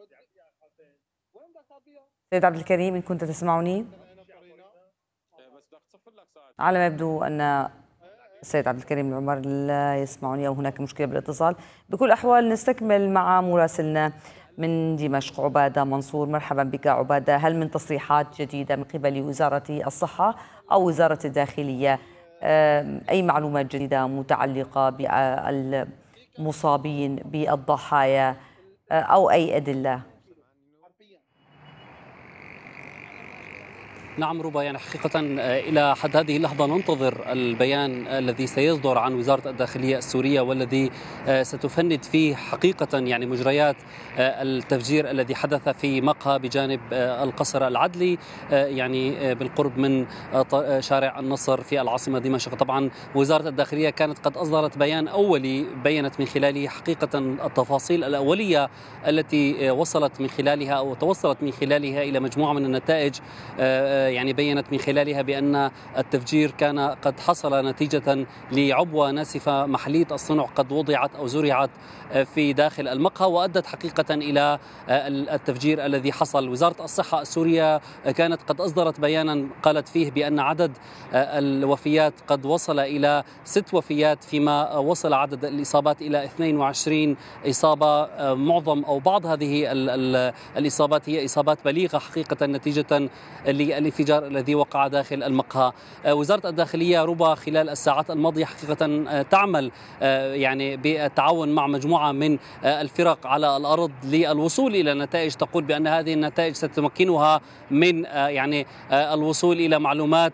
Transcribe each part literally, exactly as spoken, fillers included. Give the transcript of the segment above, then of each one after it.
سيد عبد الكريم، إن كنت تسمعني. على ما يبدو أن السيد عبد الكريم العمر لا يسمعني أو هناك مشكلة بالاتصال. بكل الأحوال نستكمل مع مراسلنا من دمشق عبادة منصور. مرحبا بك عبادة. هل من تصريحات جديدة من قبل وزارة الصحة أو وزارة الداخلية أي معلومات جديدة متعلقة بالمصابين بالضحايا أو أي أدلة؟ نعم ربا، يعني حقيقة إلى حد هذه اللحظة ننتظر البيان الذي سيصدر عن وزارة الداخلية السورية والذي ستفند فيه حقيقة يعني مجريات التفجير الذي حدث في مقهى بجانب القصر العدلي يعني بالقرب من شارع النصر في العاصمة دمشق. طبعا وزارة الداخلية كانت قد أصدرت بيان أولي بينت من خلاله حقيقة التفاصيل الأولية التي وصلت من خلالها أو توصلت من خلالها إلى مجموعة من النتائج، يعني بينت من خلالها بأن التفجير كان قد حصل نتيجة لعبوة ناسفة محلية الصنع قد وضعت أو زرعت في داخل المقهى وأدت حقيقة إلى التفجير الذي حصل. وزارة الصحة السورية كانت قد أصدرت بيانا قالت فيه بأن عدد الوفيات قد وصل إلى ست وفيات، فيما وصل عدد الإصابات إلى اثنين وعشرين إصابة. معظم أو بعض هذه الإصابات هي إصابات بليغة حقيقة نتيجة للانفجار الذي وقع داخل المقهى. وزارة الداخلية ربا خلال الساعات الماضية حقيقة تعمل يعني بالتعاون مع مجموعة من الفرق على الأرض للوصول إلى نتائج تقول بأن هذه النتائج ستمكنها من يعني الوصول إلى معلومات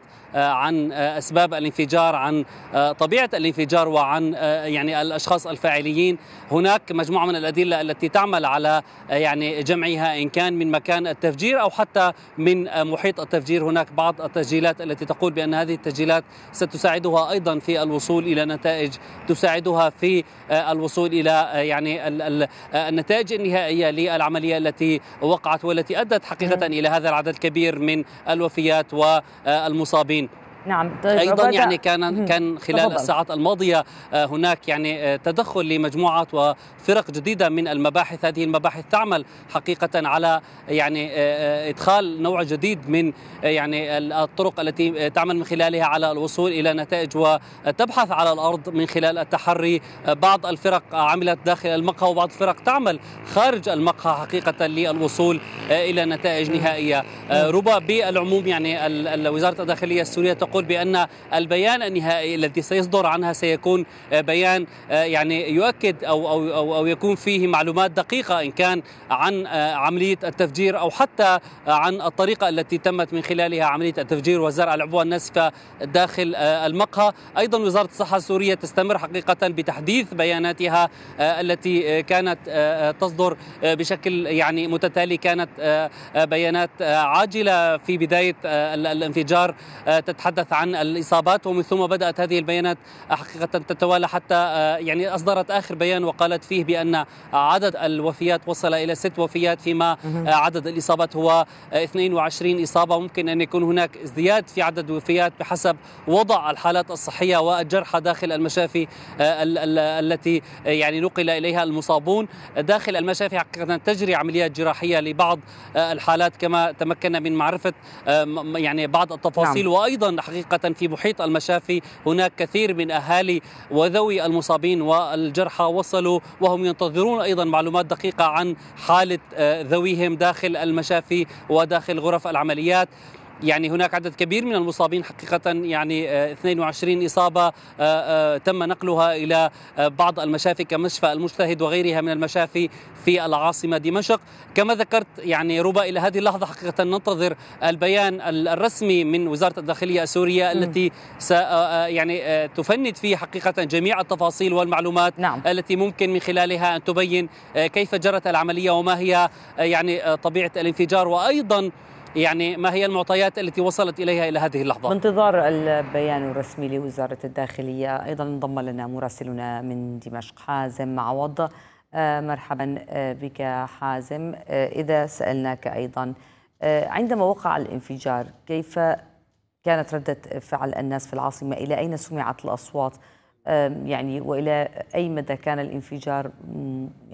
عن أسباب الانفجار، عن طبيعة الانفجار، وعن يعني الأشخاص الفاعلين. هناك مجموعة من الأدلة التي تعمل على يعني جمعها إن كان من مكان التفجير أو حتى من محيط التفجير. هناك بعض التسجيلات التي تقول بأن هذه التسجيلات ستساعدها أيضا في الوصول إلى نتائج تساعدها في الوصول إلى يعني النتائج النهائية للعملية التي وقعت والتي أدت حقيقة إلى هذا العدد الكبير من الوفيات والمصابين. نعم. طيب ايضا يعني كان كان خلال تفضل. الساعات الماضيه هناك يعني تدخل لمجموعات وفرق جديده من المباحث. هذه المباحث تعمل حقيقه على يعني ادخال نوع جديد من يعني الطرق التي تعمل من خلالها على الوصول الى نتائج وتبحث على الارض من خلال التحري. بعض الفرق عملت داخل المقهى وبعض الفرق تعمل خارج المقهى حقيقه للوصول الى نتائج نهائيه. ربا بالعموم يعني وزاره الداخليه السوريه تقول بأن البيان النهائي الذي سيصدر عنها سيكون بيان يعني يؤكد أو أو أو, أو يكون فيه معلومات دقيقة إن كان عن عملية التفجير أو حتى عن الطريقة التي تمت من خلالها عملية التفجير وزرع العبوة الناسفة داخل المقهى. أيضا وزارة الصحة السورية تستمر حقيقة بتحديث بياناتها التي كانت تصدر بشكل يعني متتالي. كانت بيانات عاجلة في بداية الانفجار تتحدث عن الإصابات، ومن ثم بدأت هذه البيانات حقيقة تتوالى حتى يعني أصدرت آخر بيان وقالت فيه بأن عدد الوفيات وصل إلى ست وفيات، فيما عدد الإصابات هو اثنين وعشرين إصابة. ممكن أن يكون هناك ازدياد في عدد الوفيات بحسب وضع الحالات الصحية والجرحى داخل المشافي التي يعني نقل إليها المصابون. داخل المشافي حقيقة تجري عمليات جراحية لبعض الحالات كما تمكنا من معرفة يعني بعض التفاصيل. نعم. وأيضا حقيقة في محيط المشافي هناك كثير من أهالي وذوي المصابين والجرحى وصلوا وهم ينتظرون أيضا معلومات دقيقة عن حالة ذويهم داخل المشافي وداخل غرف العمليات. يعني هناك عدد كبير من المصابين حقيقة، يعني اثنين وعشرين إصابة تم نقلها إلى بعض المشافي كمشفى المجتهد وغيرها من المشافي في العاصمة دمشق. كما ذكرت يعني ربا إلى هذه اللحظة حقيقة ننتظر البيان الرسمي من وزارة الداخلية السورية التي س يعني تفند فيه حقيقة جميع التفاصيل والمعلومات. نعم. التي ممكن من خلالها أن تبين كيف جرت العملية وما هي يعني طبيعة الانفجار، وأيضا يعني ما هي المعطيات التي وصلت إليها إلى هذه اللحظة. بانتظار البيان الرسمي لوزارة الداخلية. أيضا انضم لنا مراسلنا من دمشق حازم معوض. مرحبا بك حازم. إذا سألناك أيضا عندما وقع الانفجار كيف كانت ردة فعل الناس في العاصمة؟ إلى أين سمعت الأصوات يعني وإلى أي مدى كان الانفجار